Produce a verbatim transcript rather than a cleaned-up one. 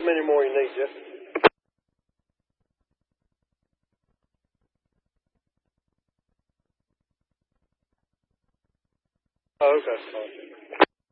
How many more you need, Jeff? Oh, okay.